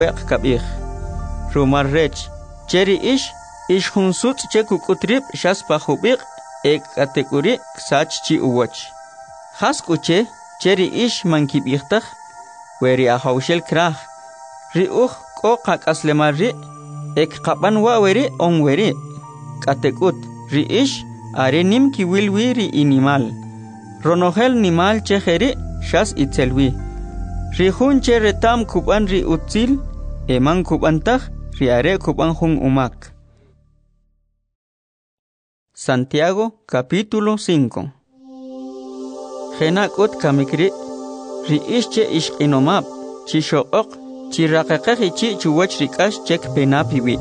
weq kabih rumar rech cheri ish hunsut chekuk utrip shas pahubiq ek kategori sach chi uwach haskuche cheri ish mankibihtaj weri ahawshel krah ri ko qak'aslemar ri ek qaban wa weri on weri katekut ri ish are nim kiwilwi ri inimal ronogel nimal chejeri shas itzelwi ri hun che retam kuban ri utzil eman kubantaj ri are kuban hun umak. Santiago capítulo 5. Genakut kamikri ri ishche ishqinomab chi shoqoq chi raqaqaqi chi chuwach rikash chek penapiwi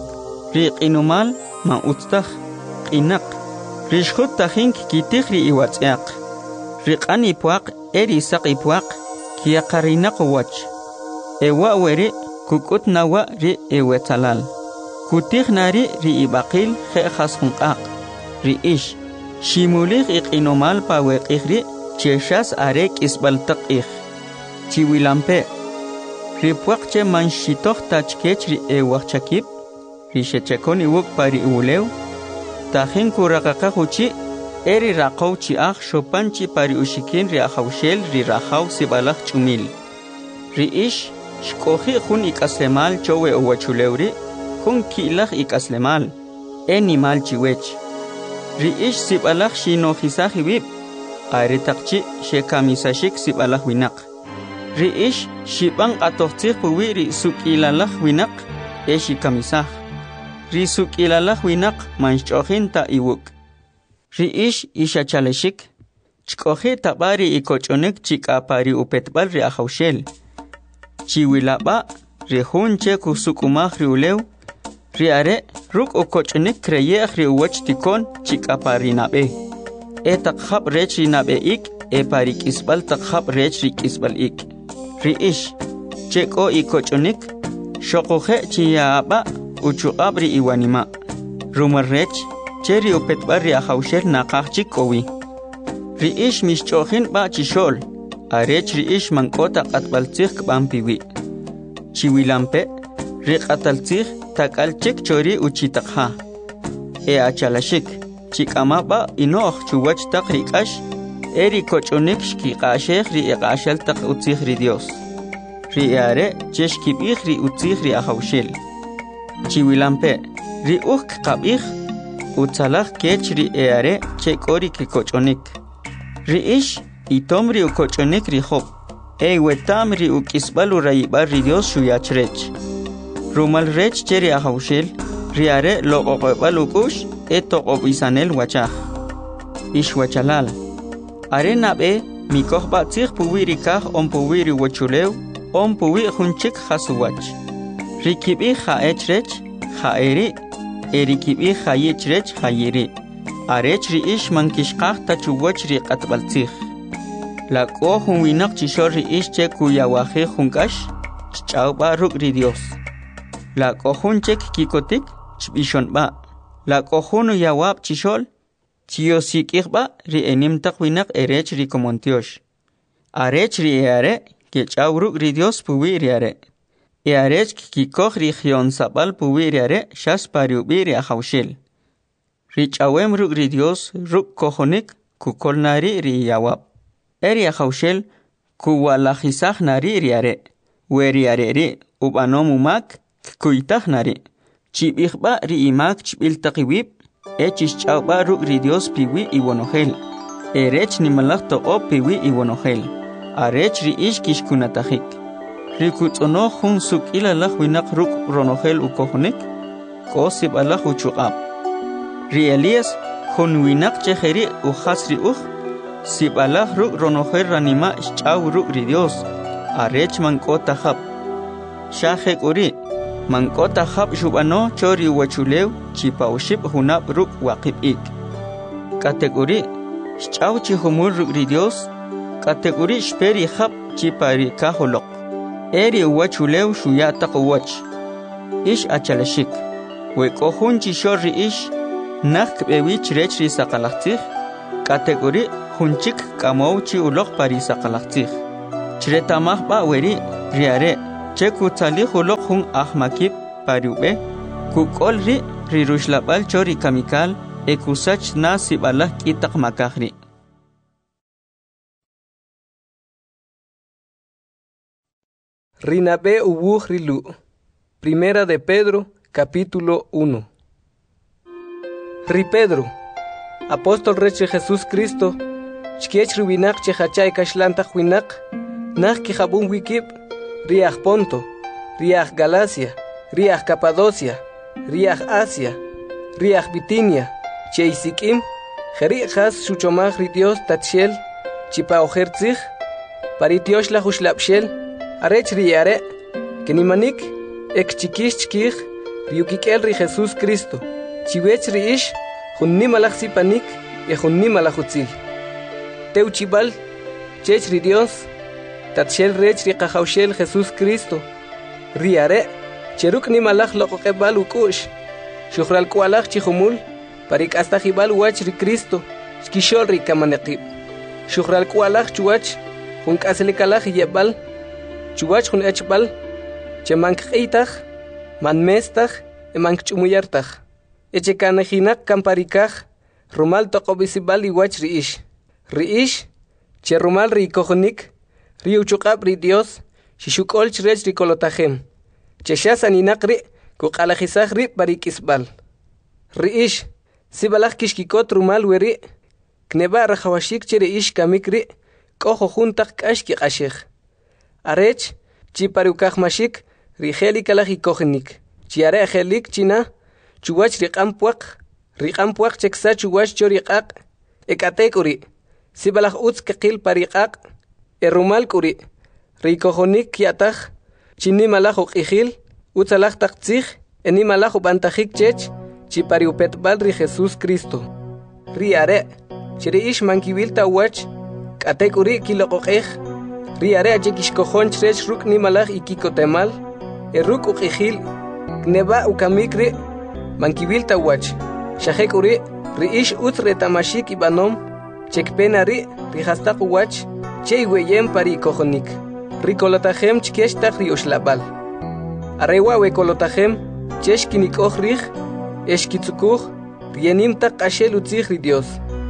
ri qinomal ma utstaj qinaq ri shkhut tajink kitij ri iwatz'aq ri q'ani puaq eri saqi puaq kiyaqarinaq wach ewa weri kukut nawa ri ewetsalal kutij nari ri ibaqil je'jas junq'aq ri ish shimulij iq'inomal paweq'ij ri chexas are k'isb'altaq ij chiwilampe ri puaq che manxitoj tachkech ri ewajchakib ri xechekon iwuk pari ulew tajin kuraqaqaj uchi eri raqow chi'aj xopan chi pari ushikin ri ajawxel ri rajaw sib'alaj ch'umil ri ish xk'oji jun ik'aslemal chowe uwachulew ri jun ki'laj ik'aslemal enimal chiwech ri ish sib'alaj xinojisaj iwib' are taqchi xekamisashik sib'alaj winaq ri ish xib'an q'atojtzij puwi ri suk'ilalaj winaq xikamisaj ri suk'ilalaj winaq manxch'ojin ta iwuk ri ish ixachalexik chk'oji tab'ari ikoch'onik chik'apari upetb'al ri ajawxel chiwilab'a ri jun che kusuk'umaj ri ulew ri are ruk' ukoch'onik kreyej ri uwach tikon chik'apari nab'e taq jab' rech ri nab'e'ik pari k'isb'al taq jab' rech ri k'isb'al ik ri ish che k'o ikoch'onik xoqoje' chiya'ab'a uchuq'ab' ri iwanima' rumar rech che ri upetb'al ri ajawxel naqaj chik k'owi ri ish mixch'ojin b'a chixo'l arech ri ish mank'o taq'atb'altzij k'b'an piwi chiwilampe ri q'ataltzij tak'al chik chori uchitaqja achalaxik chik'amab'a inoj chuwach taq ri k'ax eri koch'onik xkiq'axej ri iq'axal taq utzij ri Dios ri are che xkib'ij ri utzij ri ajawxel chiwilampe ri uj kqab'ij utzalaj kech ri are che k'o ri kikoch'onik ri ish itom ri ukoch'onik ri job wetam ri uk'isb'al urayib'al ri Dios xuyach rech rumal rech che ri ajawxel ri are loq'oq'eb'al uk'ux toq'ob'isanel wachaj ish wachalal are nab'e mikojb'atzij puwi ri kaj on puwi ri wachulew on puwi jun chik jasuwach ri kib'ij ja'ech rech ja'eri eri kib'ij jayich rech jayiri arech ri ish mankixqaj tachuwach ri q'atb'altzij la k'o jun winaq chixol ri ish che kuyawajij jun k'ax ch'awb'a ruk' ri Dios la k'o jun chek kikotik chb'ixonb'a la k'o jun uyawab' chixol chiyosik'ijb'a ri enim taq winaq erech ri komontiox arech ri are kech'aw ruk' ri Dios puwi ri are arech kikoj ri jyonsab'al puwi ri are xas pari ub'i ri ajawxel ri ch'awem ruk' ri Dios ruk' kojonik kukol nari ri iyawab' eri ajawxel kuwalajisaj nari ri are weri are ri ub'anom umak kuytaj nari chib'ijb'a ri imak chb'il taq iwib' chixch'awb'a ruk' ri Dios piwi iwonojel erech nimalaj toq'ob piwi iwonojel arech ri ish kixkunatajik ri kutz'onoj jun suk'ilalaj winaq ruk' ronojel ukojonik k'o sib'alaj uchuq'ab' ri Elías jun winaq chejeri ujas ri uj sib'alaj ruk' ronojel ranima' xch'aw ruk' ri Dios arech mank'o tajab' xajek'uri mank'o tajab' xub'ano chori wachulew chipawxib' junab' ruk' waqib' ik kategori xch'aw chi jumul ruk' ri Dios kategori xperi jab' chi pari kajoloq eri wachulew xuya taq uwach ish achalashik we k'o jun chixol ri ish naj kb'ewich rech ri saqalajtzij kategori jun chik k'amow chi uloq pari saqalajtzij chretamaj b'a weri ri are chekutali hulok hun ahmakip pariube kukol ri rushlabal chori kamikal ekusach na sibalah kitak makahri. Rinabe ubuh rilu. Primera de Pedro, capítulo 1. Ri Pedro, apóstol reche Jesús Cristo, chkiech rubinak chehachay kashlantach winak, nach kihabun wikip, riach Ponto, riach Galacia, riach Capadocia, riach Asia, riach Bitinia, cheisikim, jerichas shuchomach ri Dios tatshel, chipa ojertzich, paritiosh la hushlapshel, arech riare, kenimanik, ek chikish chkich, riukikel ri Jesús Cristo, chiwech riish, junnimalach sipanik, e junnimalach utzil. Teuchibal, chech ri Dios, tatshel rech ri kahaushel Jesús Cristo, riare, cheruk nimalach loqokebal ukush, shukhral kualach chihumul, parik hasta jibal wach ri Cristo, skishol ri kamanekib, shukhral kualach chuach, junk aselikalach yebal, chuach jun echbal, chemank eitach, man mestach, emank chumuyartach, echekanajinak kamparikach, rumal tokobisibal iwach riish, che rumal ri kojonik, ri uchukab ri Dios, shishukol chrech ri kolotajem, che shasaninak ri, kukalajisach ri parikisbal, riish, sibalach kishkikot rumal weri, kneba rajawashik che riish kamikri, kojo juntak kashki ashich, arech, chi parukaj mashik, rijeli kalaj ikojenik, chi are ajelik china, chuwach riqampuaq cheksa chuwach choriqaq, ekatek uri, sibalaj utz kekil pariqaq, erumal kuri, rikojonik kiataj, chinimalaj uqijil, utzalaj taqtzij, enimalaj ubantajik chech, chi pariupetbal ri Jesús Cristo. Ri are, chiriish mankibil tawach, katek uri kiloqoqej, ri are achekishkojon chrech ruk nimalaj ikikotemal, eruk uqijil, kneba ukamikri, mankibil tawach, shajek uri, riish utz retamashik ibanom, chekpena ri hastaq uwach, che iweyem pari kojonik, ri kolotajem chkeshtaq ri ushlabal. Arewa we kolotajem, cheshkinikoj rij, eshkitzukuj, rienimtaq ashel utzij ri Dios.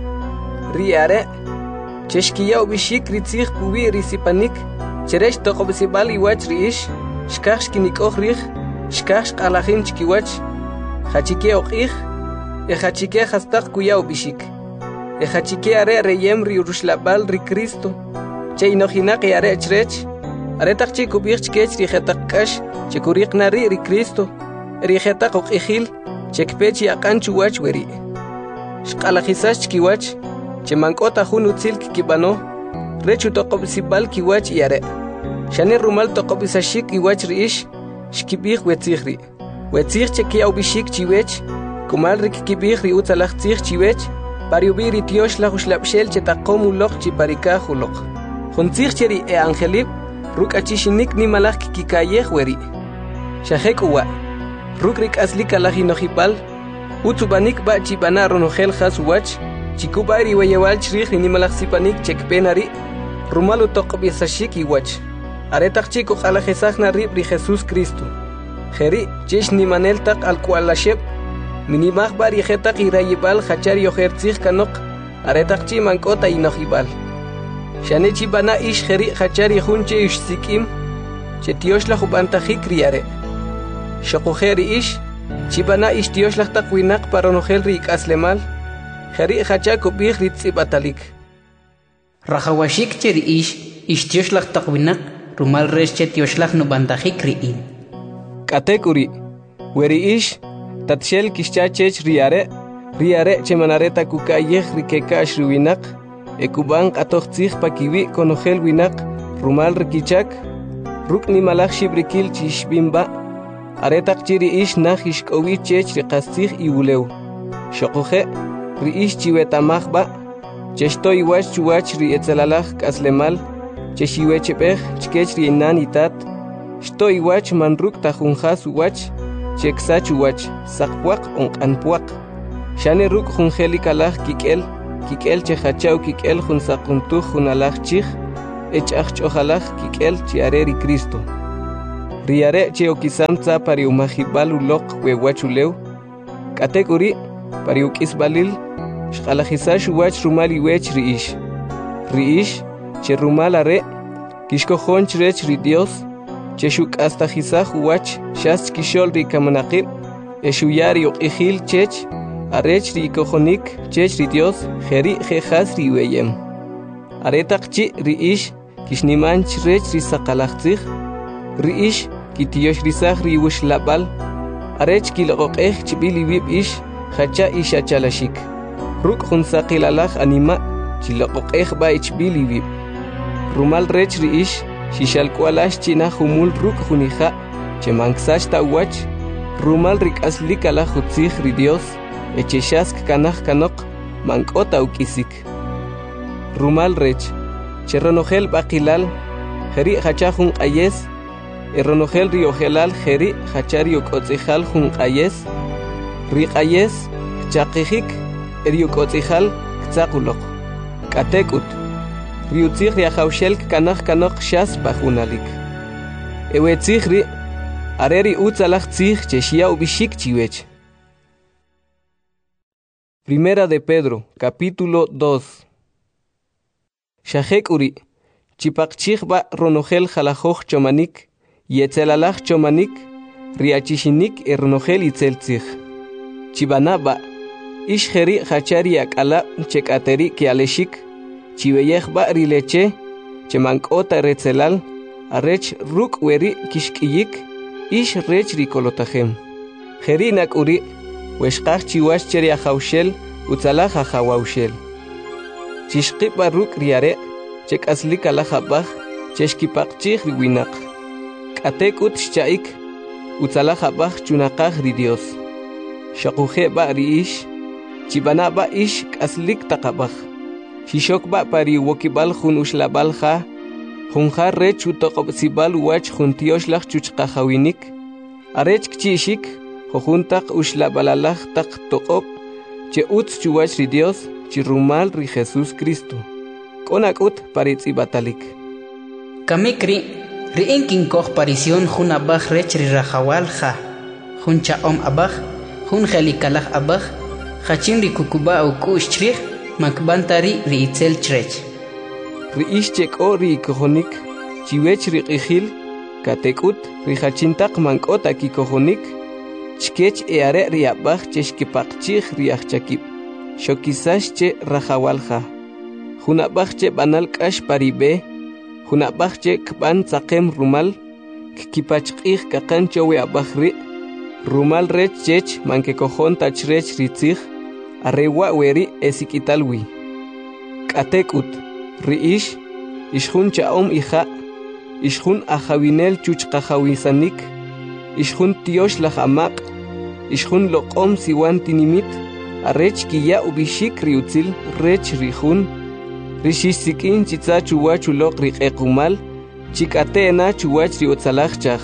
Ri are, cheshkiya ubishik ritzij pubi risipanik, cheresh toqobisibal iwach riish, shkaj shkinikoj rij, shkaj shqalajin chkiwach, hachike oqij, hachike hastaq kuya ubishik. Hachike are reyem ri urushlabal ri Cristo, che inojinak are chrech, aretaq che kubij chkech ri jetaq kash, che kuriqna ri Cristo, ri jetaq oqijil, che kpech yaqan chuwach weri. Shqalajisash chkiwach, che mankota jun utzil kikibano, rechu toqobisibal kiwach yare. Shane rumal toqobisashik iwach riish, shkibij wetzij ri. Wetzij che kia ubishik chiwech, kumal ri kikibij ri utzalaj tzij chiwech, pariubi ri tiosh la hushlapshel che taqom ulok chi parikaj ulok. Juntzij che ri angelib, ruk achishinik nimalaj kikikayej weri. Shajek uwa, ruk rik aslik alaj inojibal, utzubanik ba chibana ronojel jas uwach, chikubay ri weyewal chrij nimalaj sipanik chekpenari, rumal utoqobisashik iwach. Aretaq chico alajesajna rib ri Jesús Cristo. Jeri, chish nimanel taq al kualasheb, minimaj bari jetaq irayibal hachar yojertzij kanok, aretaq chi mankota inojibal. Shane chibana ish jeri hachar yjunche ish sikim, che tioshla jubantajik riare. Shokujeri ish, chibana ish tioshla taqwinak paronojel ri ikaslemal, jeri hachar kubij ritzibatalik. Rajawashik cheri ish tioshla taqwinak, rumal resh che tioshla nubantajik riin. Katekuri, weri ish, tatshel kishchachech riare che manareta kukayej rikeka ashruwinak, ekuban atochtzij pakiwi konojel winak, rumal rikichak, ruk nimalaj shibrikil chishbimba, aretak chiri ish nach ishkowi chech riqastzij iwulew. Shokoje, ri ish chiwetamajba, cheshto iwach chuwach ri etzalalaj kaslemal, cheshiwechepej chkech ri inan itat, shto iwach manruk tajunjas uwach, cheksach uwach, sakpuak onqanpuak. Shane ruk junjeli kalaj kikel chehachau kikel jun sakuntuj jun alaj chij, echaj chojalaj kikel chiareri Cristo. riare che okisamtza pari umahibal ulok wewachuleu, katekuri pari ukisbalil, shqalajisash wach rumali wech riish. Riish, che rumalare, kishkojon chrech ri Dios, che shuk hasta jisaj wach, shas kishol ri kamanaqib, eshuyari ukihil chech, arech ri kojonik, chech ri Dios, jeri jejas ri weyem. Aretakchi riish, kishniman chrech ri sakalachzig, riish, kitiosh risaj ri wush labal, arech kilogokeh chibili wib ish, hacha isha chalashik. Ruk hun sakilalaj anima, chilogokeh ba ichbili wib. Rumal rech riish, shishal kualash china humul ruk hunija, chemanksash tawach, rumal rik aslika la hutzig ri Dios, echeshask kanaj kanok, mankota ukisik. Rumal rech, cherronogel bakilal, jeri hachajun ayes, erronogel riogelal jeri hachariok otzijal jun ayes, rik ayes, chakijik, eriok otzijal, kzakulok, katekut. Riutzig riajaushel kanaj kanok shas pajunalik. Ewetzigri, areri utzalaj tzig cheshia ubishik chiwech. Primera de Pedro, capítulo 2. Shahek uri, chipakchig ba ronogel jalajoj chomanik, yetzelalaj chomanik, riachishinik ronogel itzeltzig. Chibana ba, ishgeri hachari akala chekateri kialeshik, chiveyej ba rileche, chemankota retzelal, arech ruk weri kishkiyik, ish rech rikolotajem. Jerinak uri, weshkaj chiwash cheri ajaushel, utzalaj ajawaushel. Chishkipa ruk riare, chek aslika lajabaj, cheshkipakchig riwinak. Katek ut shchaik, utzalajabaj chunakaj ri Dios. Shakuje ba riish, chibana ba ish kaslik takabaj. Shishok ba pari wokibal jun ushlabal ja, junja rech utokobsibal wach juntioslaj chuchkajawinik, arech kchishik, jojuntak ushlabalalaj tak tokop, che utz chuwach ri Dios, chirumal ri Jesús Cristo. Konak ut paritzibatalik. Kamikri, ri inkin koch parisión jun abaj rech ri rajawal ja, jun chaom abaj, jun jelikalaj abaj, jachin ri kukuba u kushtrij, makbantari ri itzel chrech. Ri ishchek o ri kojonik, chiwech ri qijil, katekut ri hachintak mankota ki kojonik, chkech eare ri abaj cheshkipakchig ri achakib, shokisash che rajawalja. Junabaj che banal kash paribe, junabaj che kban tzakem rumal, kipachqig kakan chowe abaj ri, rumal rech chech manke kojon tachrech ritzig, arrewa weri esikitalwi. Katekut, riish, ishjun chaom ija, ishjun ajawinel chuchkajawisanik, ishjun tiosh lajamak, ishjun loqom siwan tinimit, arrech kiya ubishik riutzil rech rijun, rishisikin chitza chuwachulok riqekumal, chikatena chuwach riotzalajchaj.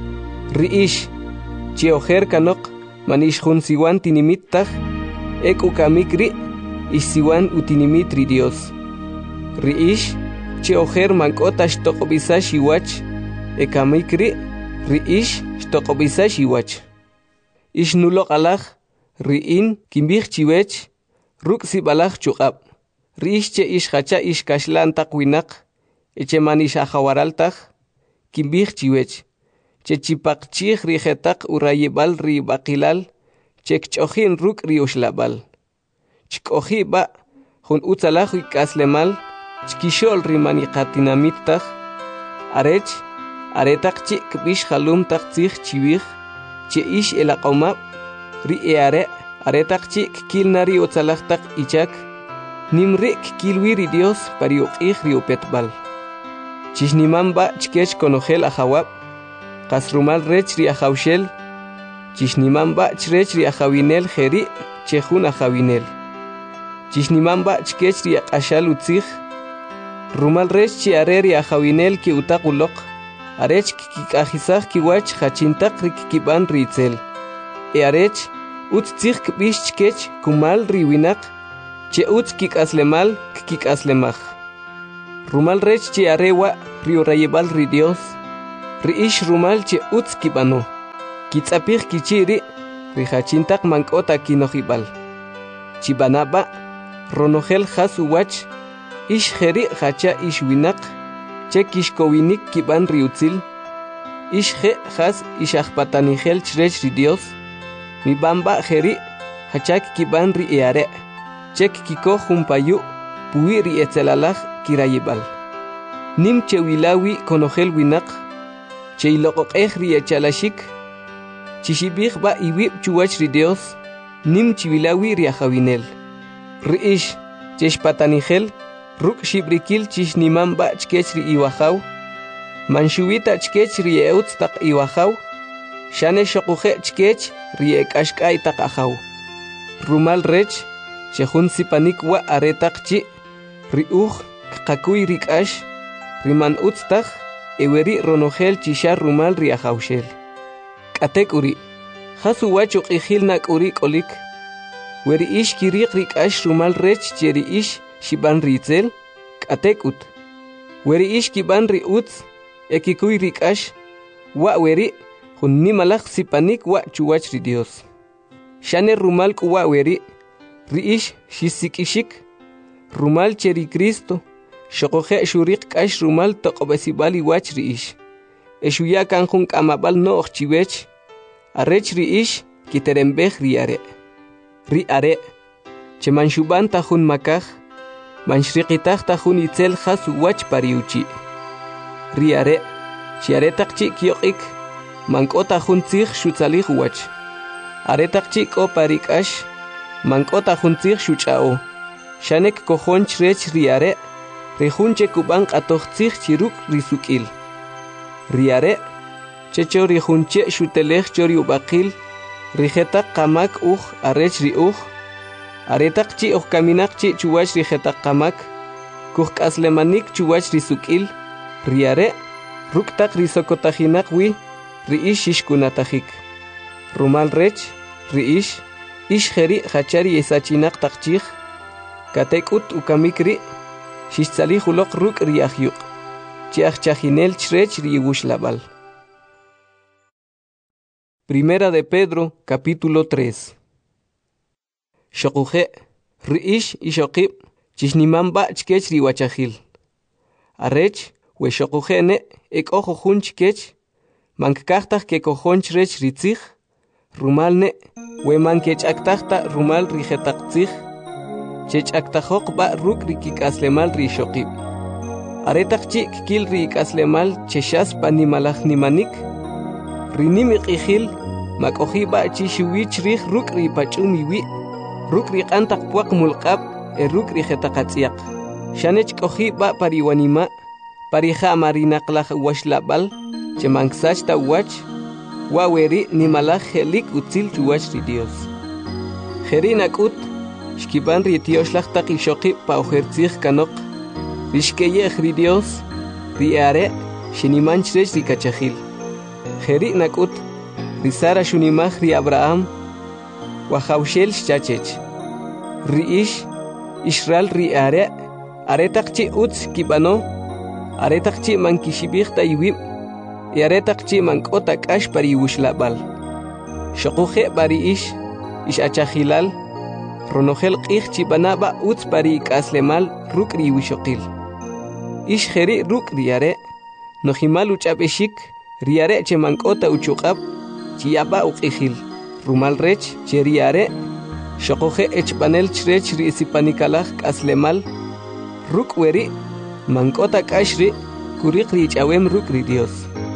Riish, chiojer kanok, manishjun siwan tinimittaj, Eku kamikri, isiwan utinimit ri Dios. Riish, chiojer mankota shtokobisa shiwach, ekamikri, riish shtokobisa shiwach. Ishnulok alaj, riin kimbij chiwech, ruk sibalaj chukab. Riish che ishhacha ishkashlan takwinak, eche manish ajawaraltaj, kimbij chiwech. Che chipakchig rijetak urayibal ri bakilal, chekchojin ruk ri ushlabal. Chkoji ba, jun utzalaj ikaslemal, chkishol ri maniqatinamittag, arech, aretak chik bish halum tak tzig chivig, che ish elaqomab, ri eare, aretak chik kilnari utzalaj tak ichak, nimrik kilwi ri Dios pari uqij ri upetbal. Chishniman ba chkech konogel ajawab, kasrumal rech ri ajawshel, Chishniman ba chrech ri ajawinel jeri, chejun ajawinel. Chishniman ba chkech ri aqashal utzig, rumal rech chi are ri ajawinel ki utakulok, arech kikajisaj kiwach hachintak ri kikiban ri itzel. Arech, utzig kbish chkech kumal ri winak, che utz kikaslemal kikaslemaj. Rumal rech chi arewa ri orayebal ri Dios, riish rumal che utz kibano kitzapig kichiri rihachintak mankota kinojibal chibanaba ronogel has uwach ish jeri hacha ish winak che kishkowinik kiban riutzil ish je has ish ajpatanigel chrech ri Dios mi bamba jeri hachak kiban ri eare chek kiko jumpayu puwi ri etzelalaj kirayibal nim che wilawi konogel winak che iloqoqej ri echalashik chishibig ba iwib chuwach ri Dios nim chiwilawi ri ajawinel riish chesh patanigel ruk shibrikil chish nimam ba chkech ri iwajaw manshuwita chkech ri eutz taq iwajaw shane shoquje chkech ri ekashkay taq ajaw rumal rech chejun sipanik wa aretaq chi ri uj qakuy ri k'ash riman utz taq eweri ronogel chisha rumal ri ajawshel k'atek uri jasu wachu q'ijil nak'uri k'olik weri ish kiriq ri k'ash rumal rech cheri ish shiban ritzel k'atekut weri ish kiban ri utz ekikuy ri k'ash wa weri jun nimalaj sipanik wa chuwach ri Dios shane rumal k'uwa weri ri ish shisik'ishik rumal cheri Cristo shoqoje shuriq k'ash rumal toq'obesibal iwach ri ish eshuya kan jun k'amab'al no'j chiwech arech ri ish kiterembej ri are che manshuban ta jun makaj manshriqitaj ta jun itzel jas uwach pariuchi ri are chi aretaq chi kyoq'ik mank'ota jun tzij xutzalij uwach aretaq chi k'o parik'ash mank'ota jun tzij xuch'a'o shanek kojon chrech ri are ri jun che kub'an q'atoj tzij chiruk' ri suk'il ri are checho ri jun che xutelej chori ub'aqil rijetaq qamak uj arech ri uj aretaq chi uj kaminaq chi chuwach rijetaq qamak kuj k'aslemanik chuwach ri suk'il ri are ruktaq ri sokotajinaq wi ri ish shishkunatajik rumal rech ri ish jeri hachari esachinaq taq chij katek'ut ukamik ri xixtzalij uloq ruk' ri ajyuq chi ajchajinel chrech ri iwuxlab'al. Primera de Pedro, capítulo 3. Shokuje, riish ishokib, chishnimam ba chkech riwachajil. Arech, we shokuje ne, ek ojo jun chkech, mankaktaj ke kojon chrech ritzig, rumal ne, we mankech aktajta rumal rijetak tzig, chech aktajok ba ruk rikik aslemal ri shokib. Aretak chik kil rik aslemal cheshas panimalaj nimanik, rinimi q'ijil mak'oji ba chi xiwich rij ruk' ri pach'um iwi ruk' ri q'antaq puaq mulq'ab ruk' ri jetaq atz'yaq xanech k'oji ba pariwanima parija marinaqlaj uwaxlab'al che manksach ta uwach wa weri nimalaj jelik utzil chuwach ri Dios jeri nak'ut xkiban ri tioxlaj taq ixoqib pa ujertzij kanoq ri xkeyej ri Dios ri are xiniman chrech ri kachajil jeri nak'ut ri Sara xunimaj ri Abraham wajawxel xchachech ri ish Israel ri are aretaq chi utz kib'ano aretaq chi mankixibij ta iwib aretaq chi mank'ota k'ax pari iwuxlab'al xoquje bari ish achajilal ronojel q'ij chib'anaba utz pari ik'aslemal ruk' ri iwixoqil ish jeri ruk' ri are nojimal uch'ab'exik ri are che mank'ota uchuq'ab chiyaba uq'ijil rumal rech che ri are xoqoje echb'anel chrech ri isipanikalaj k'aslemal ruk' weri mank'ota k'ax ri kuriq ri ich'awem ruk' ri Dios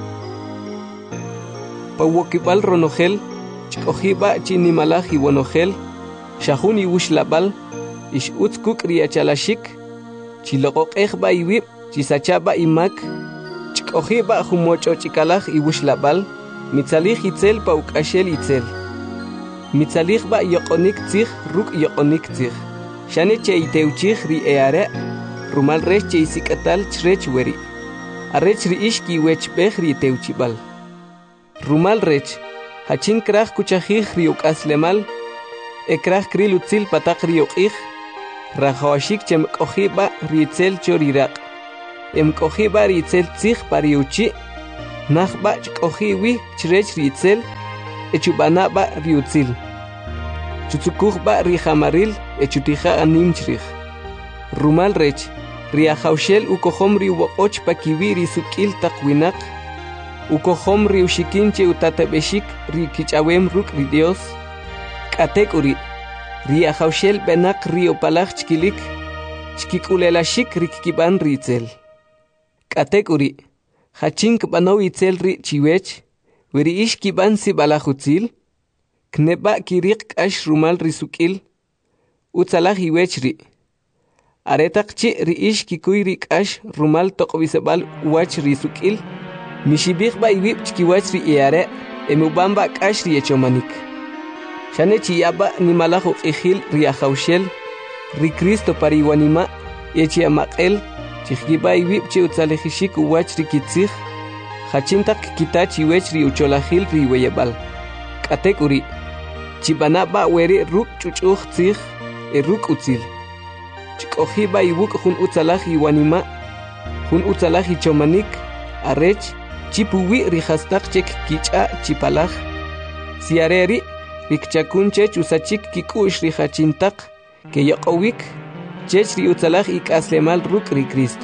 pawokib'al ronojel ch'k'ojiba chi nimalaj iwonojel xajun iwuxlab'al ix utz kuk' ri achalaxik chiloqoq'ej ba iwib chisachaba imak ch'k'ojiba jumoch'och'ikalaj iwuxlab'al mitzalij itzel pa uk'axel itzel mitzalij ba yoq'onik tzij ruk' yoq'onik tzij xane che itewchij ri eare rumal rech che isik'atal chrech weri arech ri ix kiwechb'ej ri itewchib'al rumal rech hachin kraj kuchajij ri uk'aslemal ekraj kril utzil pataq ri uq'ij rajawaxik che mk'ojiba ri itzel cho ri raq' emk'ojiba ri itzel tzij pa ri uchi Najba chkohiwi chrech ritzel, echubanaba riutzil. Chutsukuhba rihamaril, echutija animchrich. Rumal rech, riahaushel ukohom riuboch pakiwi risukil takwinak. Ukohom riushikinche utatabeshik rikichawem ruk ridios. Katekuri, riahaushel benak riopalach chkilik. Chkikulelashik rikkiban ritzel. Katekuri, hachink banaw itzel ri chiwech, weri ish kiban si balahutzil, kneba kirik ash rumal risukil, utzalah iwech ri. Aretak chi ri ish kikuy rik ash rumal tokwisebal wach risukil, mishibik ba iwip chkiwach ri iare, emubamba ash ri echomanik. Shane chiyaba ni malahu ihil ri ahaushel, ri Cristo pariwanima, echi amakel, Chihgiba iwip che utzalejishik uwach rikitzig, hachintak kitachi wech ri ucholahil ri weyebal. Katekuri, chibanaba weri ruk chuchuch tzig, ruk utzil. Chikohiba iwuk hun utzalaj iwanima, hun utzalaj ichomanik, arech, chipuwi rihastak chek kicha chipalaj. Siareri, rikchakunche chusachik kikush rihachintak, ke yokowik, chech ri utzalaj ikaslemal ruk ri Cristo.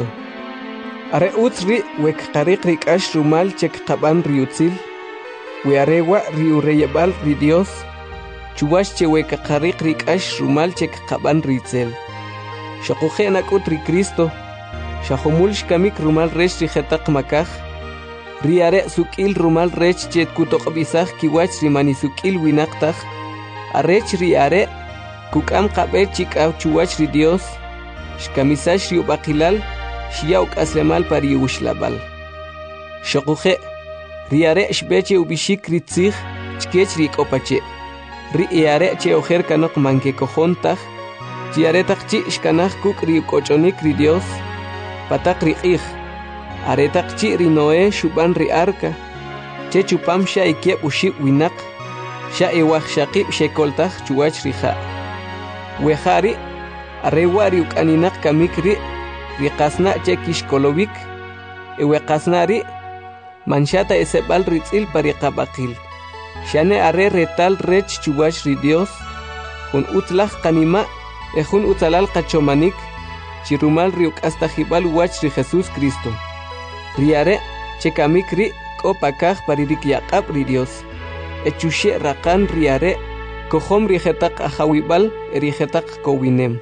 Are utzri wek qarik rik ash rumal chek qaban ri utzil, we arewa ri ureyebal ri Dios, chuwash che wek qarik rik ash rumal chek qaban ri tzel. Shakuje nakut ri Cristo, shahumul shkamik rumal rech ri jetaq makaj, ri are sukil rumal rech chet kutok bisaj kiwach ri mani sukil winaktaj, arech ri are, Kukam qabe chikaw chuwach ri Dios, shkamisash ri ubaqilal, shiyauk aslemal pari ushlabal. Shokuje, ri are shbeche ubishik ri tzig, chkech ri kopache. Ri iare che ojer kanok manke kojontaj, chiaretak chi shkanaj kuk ri kochonik ri Dios, patak ri ij, aretak chi ri Noé shuban ri arka, che chupam sha ikiep ushib winak, sha iwaj shaqib shekoltaj chuwach ri ja. Wehari, arewari ukaninak kamikri, riqasna chekish kolowik, ewekasnari, manchata esebal ritzil pariqabakil. Shane are retal rech chuwach ri Dios, hun utlaj kanima, hun utalal kachomanik, chirumal riuk hasta jibal wach ri Jesus Cristo. Riare, chekamikri, kopakaj paririk yaqab ri Dios. Echushe rakan riare, Kohom rijetak ajawibal, rijetak kowinem.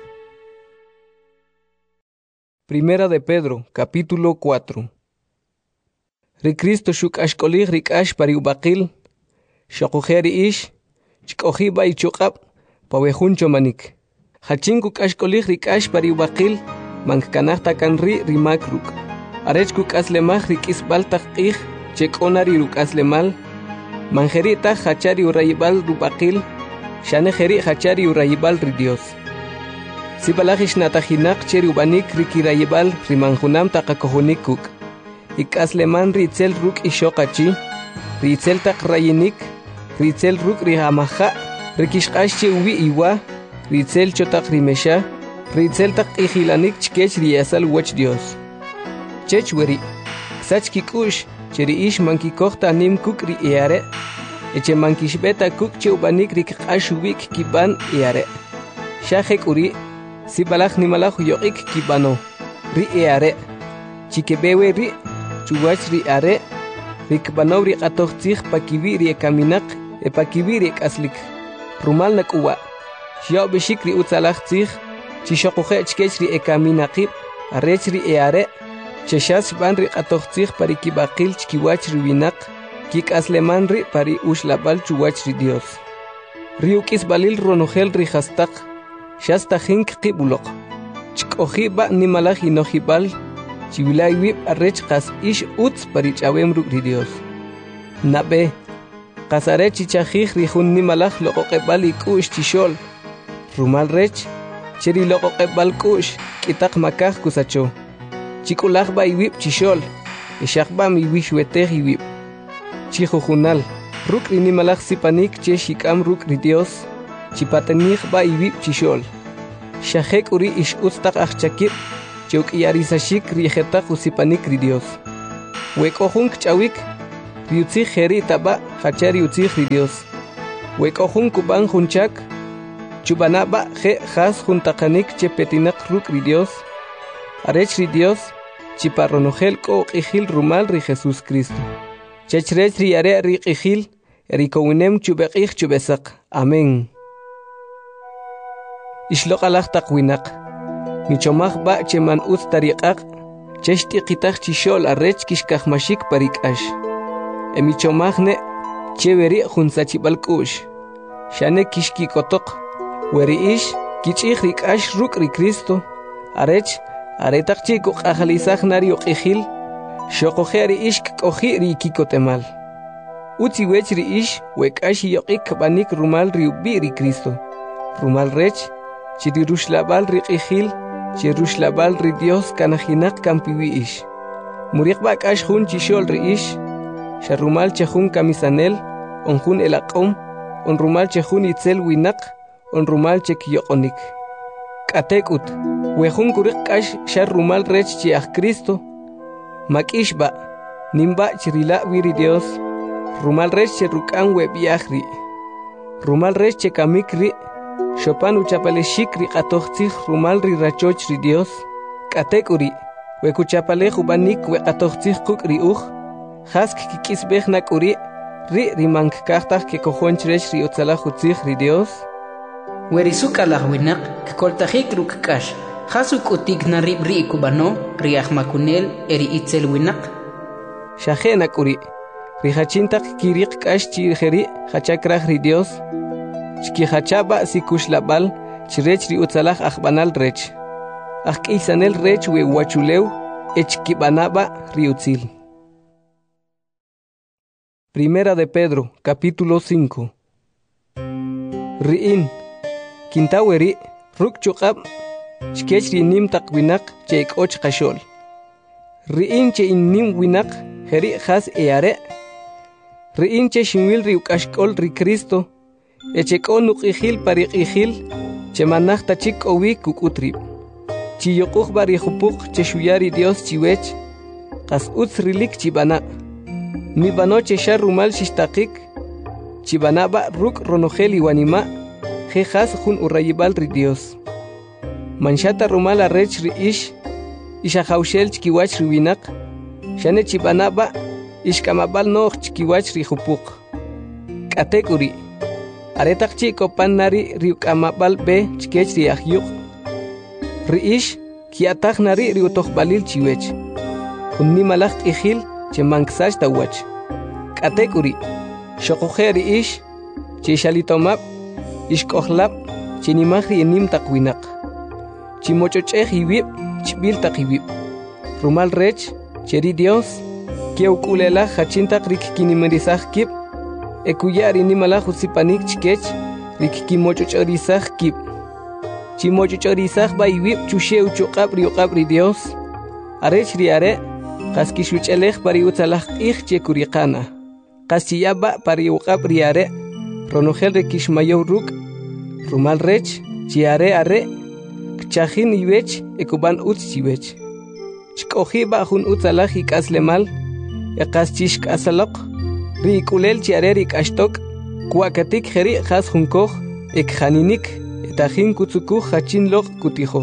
Primera de Pedro, capítulo 4. Ricristo shuk ashkolig rikash pariubakil, shakujeri ish, chkohiba ichukab, pawehun chomanik. Hachinguk ashkolig rikash pariubakil, mankanahta kanri rimakruk. Arechkuk aslemaj rikisbaltak ij, chekonari ruk aslemal, manjerita hachari urayibal rubakil, Shane jeri hachari urayibal ri Dios. Sibalajish natajinak cheri ubanik rikirayibal rimanjunam takakohunikuk. Ikasleman ritzel ruk ishokachi, ritzel tak rayinik, ritzel ruk rihamaja, rikishkashi uwi iwa, ritzel chotak rimesha, ritzel tak ijilanik chkech riyasal wach Dios. Chech weri, sach kikush, cheri ish mankikokta nim kuk ri iare, eche mankishbeta kuk che ubanik rik ashubik kiban iare. Shahek uri, si balach ni malahu yoik kibano, ri iare. Chikebewe ri, chuwach ri are, rik bano ri atochtzich pakibi ri ekaminak, e pakibi ri ekaslik. Rumal nak uwa, shiao beshik ri utzalach tzich, chishokuche chkech ri ekaminakib, arech ri iare, cheshas ban ri atochtzich parikibakil chkiwach ri winak, Kik asleman ri pari ushlabal chuwach ri Dios. Riukis balil ronogel ri hastak, shasta hink qibulok. Chkohiba ni malaj inojibal, chivilay wib arrech kas ish utz pari chawem ri Dios. Nabe, kasare chichajij ri hun ni malaj loqoqebal ikush chishol. Rumal rech, cheri loqoqebal kush, kitak makaj kusacho. Chikulaj ba iwib chishol, ishakba mi wishwetej iwib. Chijujunal, ruk rini malaj sipanik che shikam ruk ri Dios, chipatenij ba iwib chishol. Shahek uri ish ustak achchakib, cheuk iarisashik rijetak usipanik ri Dios. Wekojunk chawik, riutzig heri taba hachari utzig ri Dios. Wekojun kuban junchak, chubanaba je has juntakanik che petinak ruk ri Dios. Arech ri Dios, chiparronogel ko qijil rumal ri Jesús Cristo. Chechrech ri are ri qijil, erikowinem chubeqij chubesak. Amén. Ishlok alaj taqwinak. Michomaj ba cheman ut tariqaq, cheshti qitaq chishol arech kishkajmashik parikash. Emichomajne cheveri junsachibalkush. Shane kishki kotok, weri ish kichij rikash ruk ri Cristo. Arech aretaq chiku qajalizaj nari uqijil, shoqojeri ish koji ri kikotemal. Uti wech ri ish wekash yoqik banik rumal ri ubi ri Cristo. Rumal rech chiri rushlabal ri qijil, chi rushlabal ri Dios kanajinak kampiwi ish. Murik bakash jun chishol ri ish, sharumal chejun kamisanel, onjun elaqom, onrumal chejun itzel winak, onrumal chekyoqonik. Katekut, wejun kurik kash sharumal rech chiach Cristo, makishba, nimba chirila wiri Dios, rumal rech cherukan webiachri, rumal rech chekamikri, Chopan uchapaleshik ri qatoqtij rumal ri rachoch ri Dios. Katekuri, wekuchapale jubanik wekatoqtij quk ri uj. Hask kikisbej nakuri, ri mankkartaj ke kojonchresh ri utzalaj utzij ri Dios. Werisuka lajwinak, kkoltajik rukkash. Hasuk utik narib ri kubano, ri ahmakunel eri itzel winak. Shaje nakuri, ri hachintak kirik kash chirjeri hachakraj ri Dios. Chkihachaba sikushlabal, chirech ri utzalaj ajbanal rech. Ajkisanel rech we wachuleu, echkibanaba ri utzil. Primera de Pedro, capítulo 5. Riin, kintaweri, ruk chukab, chkech ri nim takwinak, cheik och kashol. Riin che in nim winak, heri has eare. Riin che shinwil ri ukashkol ri Cristo, echekon uqijil pariqijil, chemanaj tachik owi kukutrib. Chiyokuj bari jupuk cheshuyari Dios chiwech, kas utz rilik chibana. Mi bano cheshar rumal shishtakik, chibanaba ruk ronogel iwanima, jejas jun urayibal ri Dios. Manshata rumal arrech ri ish, ishajaushel chkiwach riwinak, shane chibanaba, ishkamabal noch chkiwach ri jupuk. Katekuri. Aretak chiko pan nari riukamabal be chkech ri ahyuk. Riish kiatak nari riutoh balil chiwech. Unni malak ihil che manksash tawach. Katekuri. Shokoje riish che shalitomab ishkohlab che nimahri enim takwinak. Chimochocheh iwib chbil takiwib. Rumal rech cheri Dios keukulela hachintak rikkinimirizah kip. Ekuyari ni malaju sipanik chkech, rikikimochochorizaj kip. Chimochochorizaj baiwib chushe uchokab ri Dios. Arech riare, kaskishuchelej pari utzalaj ij chekurikana. Kaschiyaba pari ukab riare, ronogel rekishmayow ruk, rumal rech, chiare are, kchajin iwech, ekuban utz chiwech. Chkojiba jun utzalaj ikaslemal, ekaschishk asalok, ri kulel chiareri kashtok, kuakatik jeri has junkoj, ekjaninik, etajin kutsukuj hachin log kutijo.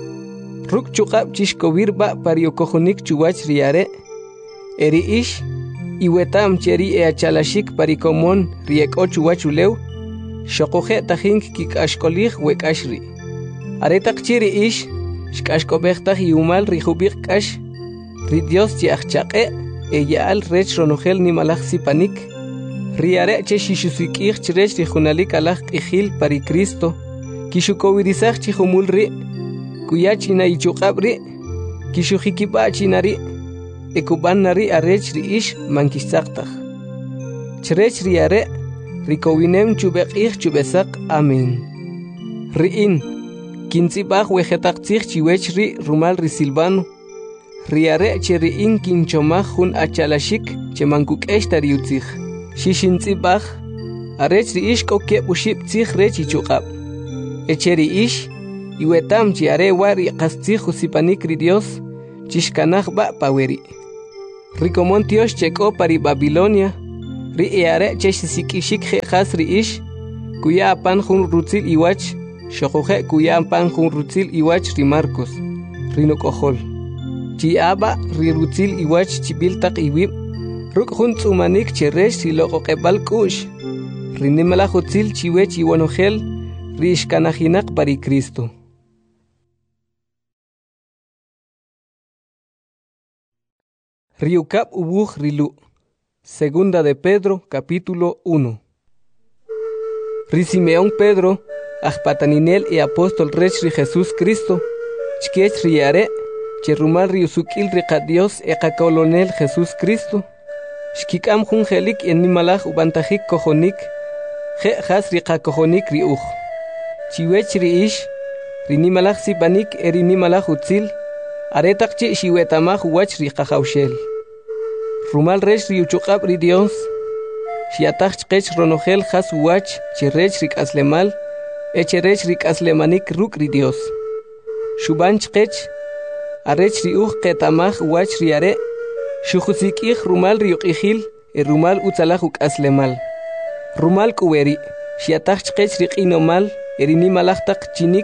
Ruk chukab chishkowirba pariokojonik chuwach riare, eri ish, iwetam cheri eachalashik parikomon rieko chuwachulew, shokoje tajin kikashkolij wekashri. Aretak chiri ish, shkashkobejtaj iumal rijubik kash, ri Dios chiachchaqe, Eyaal rech ronogel ni malaj sipanik, riare che shishusikij chirech rijunalik alaj qijil pari Cristo, kishukowirizaj chihumulri, kuyachina ichukabri, kishujikiba chinari, ekuban nari arech riish mankisaktaj. Chirech riare, rikowinem chubeqij chubesak, amen. Riin, kintzibaj wejetaktzij chiwech ri rumal ri Silvano, riare cheri inkin chomaj jun achalashik chemankuk eshtari utzij. Shishintzibaj, arech riish koke buship tzij rech ichukab. Echeri ish, iwetam chiare wari qastzij usipanik ri Dios, chishkanaj ba paweri. Ricomon Dios checo pari Babilonia, ri eare chesh sikishik has ri ish, kuya pan hun rutzil iwach, shokoje kuya pan hun rutzil iwach ri Marcos, rinokojol. Chiaba ri rutzil iwach chibiltak iwib, ruk hun tsumanik cheresh si loko kebal kush, rinimala hutzil chiwech iwanogel, ri ishkanajinak pari Cristo. Riukap ubuj rilu. Segunda de Pedro, capítulo 1. Simeón Pedro, ajpataninel y apóstol rech ri Jesús Cristo, chkech riare, cherumal riusukil riqa Dios eqa colonel Jesús Cristo, shkikam jun jelik en nimalaj ubantajik kojonik, je has riqa kojonik riuj. Chiwech riish, rinimalaj sipanik erinimalaj utzil, aretakchi shiwetamaj wach riqa jaushel. Rumal resh riuchukab ri Dios, shiatach chkech ronogel has wach chirech rik aslemal, echerech rik aslemanik ruk ri Dios. Shuban chkech, arech riuch ketamaj wach riare, shuchusik rumal riuqihil, rumal utzalaj uk aslemal. Rumal kuweri, shiatach chkech rik inomal, erinimalachtak chinik,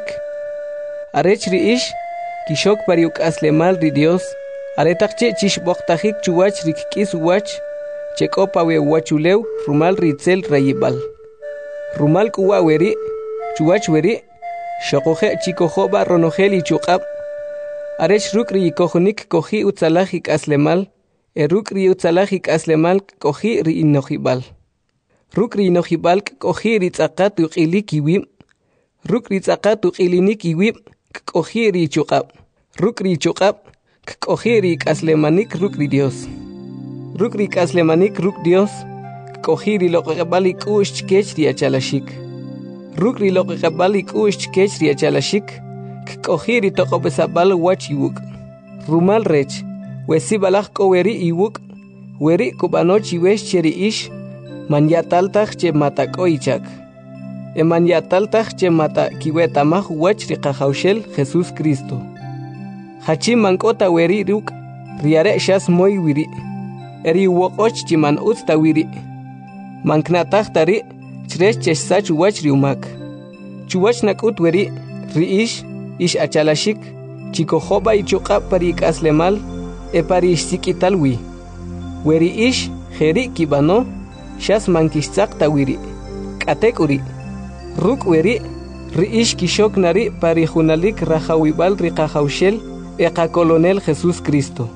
arech riish, kishok pariuk aslemal ri Dios, aretakche chishboktajik chuwach rikkis wach, chekopawe wachulew rumal ritzel rayibal. Rumal kuwa weri, chuwach weri, shokoje chikojoba ronogel ichukab. Arech rukri kojonik koji utzalajik aslemal, rukri utzalajik aslemal koji ri inojibal. Rukri inojibal koji ritzakat uqilik iwib, rukri tzakat uqilinik iwib, koji ri ichukab. Rukri ichukab, Kojiri kaslemanik rukri Dios. Rukri kaslemanik ruk Dios. Kojiri loqebalik ush kechri achalashik. Rukri loqebalik ush kechri achalashik. Kojiri toqobesabal wach iwuk. Rumal rech. Wesibalak koweri iwuk. Weri kubanochi wesh cheri ish. Manyataltaj che mata koichak. Emanyataltaj che mata kiwetamaj wach riqajaushel Jesús Cristo. Hachim mankota weri ruk, riare shas moy wiri. Eri wokoch chiman utsta wiri. Manknatahtari, chresh chesach wach riumak. Chuwach nakut weri, riish, ish achalashik, chikojoba ichuqa parik aslemal, parish sikitalwi. Weri ish, jeri kibano, shas mankishtzakta wiri. Katekuri. Ruk weri, riish kishok nari parijunalik rajawibal riqajaushel, eqa colonel Jesús Cristo.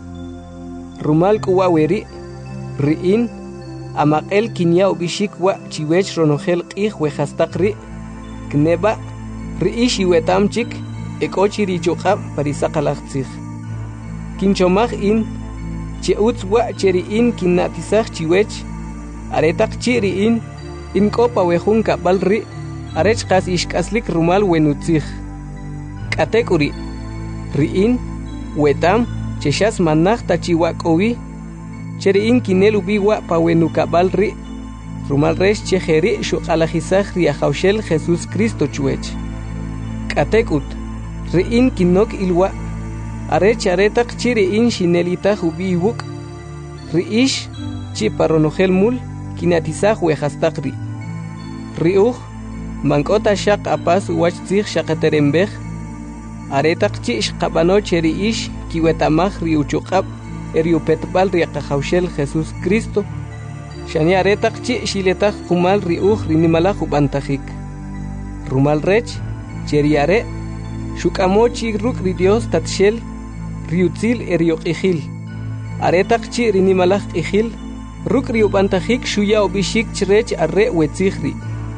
Rumal kuwa weri, riin, amaqel kinya ubishik wa chiwech ronogel qih wejastaqri, kneba, riish iwetamchik, ekochi richuqab parisaqalaqtzig. Kinchomaj in, cheutz wa cheriin kinnatisaj chiwech, aretaq chiriin, in kopa wejun kabalri, arech qas ishkaslik rumal wenutzig. Katekuri, riin, wetam, cheshas manaj tachiwakowi, cheriin kinelu biwa pawenukabal rumal resh chejeri shuqalajisaj riajaushel Jesús Cristo chuech. Katekut, riin kinok ilwa, arech aretak chiriin shinelitaj ubiwuk, riish, chiparonogel mul, kinatisaj wejastaqri. Riuj, mankota shaq apas wachtzig shaqaterembej, aretak chish qabano cheri ish kiwetamaj riuchuqab eriupetbal riaqajaushel Jesús Cristo, shani aretak chi shiletaj kumal riuj rinimalaj ubantajik. Rumal rech, cheriare, shukamochi ruk ri Dios tatshel, riutzil erioqijil. Aretak chi rinimalaj ijil, ruk riubantajik shuya obishik chrech arre wetzigri.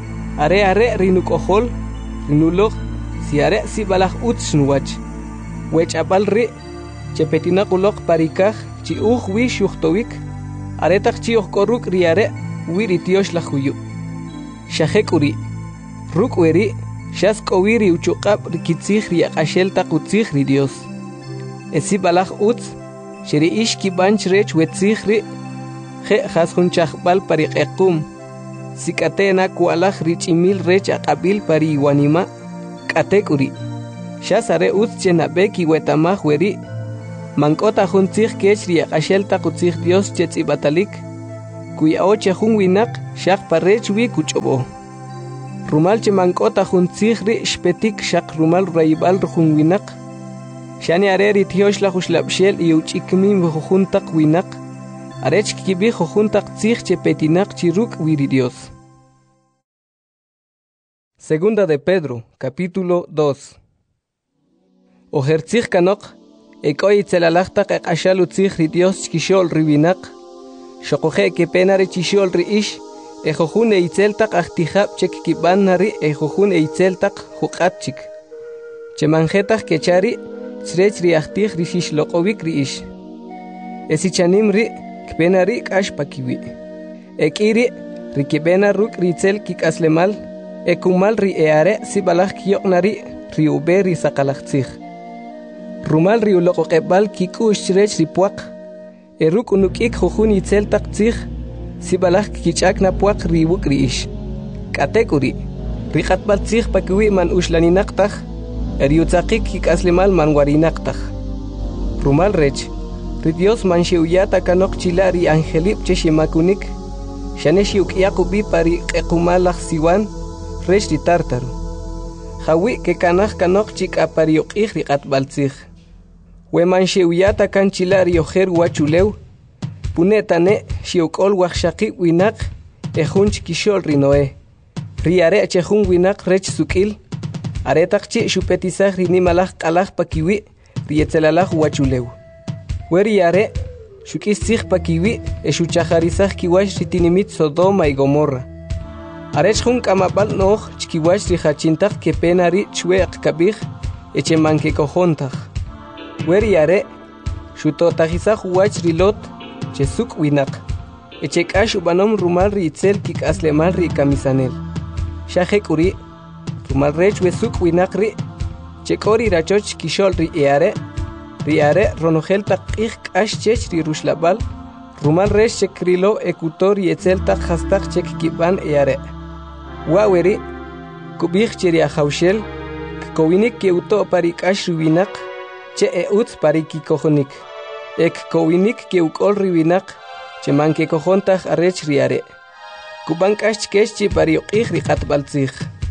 Are rinukojol, rinuloj, siare si balaj utsnuwach. Wech apal ri, chepetinakulok parikaj, chi wi shuhtowik, aretak chi koruk riare, wiri tiosh la huyu. Shahekuri, ruk weri, shas kowiri uchuqab rikitzig riaqashel takutzig ri Dios. Esi balaj uts, sheri ish kibanch rech wetzig ri, je jasunchajbal pariqequm. Sikatena kualaj richimil rech aqabil pari iwanima, katekuri. Shasare utz chenabeki wetamaj weri, Mankota jun tzig kech riaqashelta kutzig Dios chetzi batalik. Kuya oche jun winak shaq parech wi kuchobo. Rumal che mankota jun tzig ri shpetik shaq rumal raibal jun winak. Shani areri tiosh la huslabshel y uchikmin juntak winak. Arech kibi juntak tzig che petinak chiruk wiri Dios. Segunda de Pedro, capítulo 2. Ojertzig kanok, ekoy tzelalachtak ekashalu tzig ri Dios chkishol ribinak. Shokoje ke penare chishol ri ish, ejojun eitzeltak achtihab chek kiban nari ejojun eitzeltak hukatchik. Chemanjetak kechari, tzrech ri achtih ri shishlokovik ri ish. Esichanim ri kpenari kash pakiwi. Ekiri ri kibena ruk ri tzel kikaslemal, ekumal ri eare si balak kiyoknari ri ube ri sakalaktzig. Rumal ri ulokokebal kikush tzrech ri puak, eruk unukik jujun itzeltak tzig, si balak kichak na puak ri wuk ri ish. Katekuri, ri katbal tzig pakiwi man ushlaninaktag, eriutzakik kikaslemal man warinaktag. Rumal rech, ri Dios man shiuyata kanok chila ri angelip che shimakunik, shane shiukiakubi pari ekumalak siwan, rech di tartaru. Hawi ke kanach kanok chik apariok ich ri katbal tzig. We man shiuyata kan chila ri ojer wachulew, punetane shiukol wakshaki winak, ejun chikishol ri noe. Ri are chejun winak rech sukil, aretak chi shupetizag ri nimalach kalach pakiwi, ri etzelalach wachulew. We ri are, shukis tzig pakiwi, eshuchajarizag kiwash ri tinimit Sodoma y Gomorra. Arech jun kamabal nog chkiwash ri hachintak ke penari chweak kabig, eche manke kojontag. Weri are, shutotajizag wach ri lot, che suk winak. Eche kash ubanom rumal ri itzel kik aslemal ri kamisanel. Shajek uri, rumal rech we suk winak ri, che kori rachoch kishol ri are ronogel tak ik kash chech ri rushlabal, rumal rech che krilo ekutor y etzel tak hastak chek kiban are. Waweri, kubig chiri ahaushel, kowinik ke uto parik ash riwinak, che utz pariki kojonik. Ek kowinik ke ukol riwinak, che manke kojontag arech riare. Kubank ash kesh pariokig ri katbaltzig.